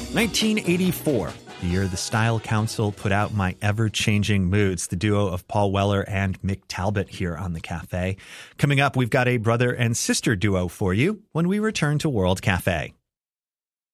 1984, the year the Style Council put out My Ever-Changing Moods, the duo of Paul Weller and Mick Talbot here on the Cafe. Coming up, we've got a brother and sister duo for you when we return to World Cafe.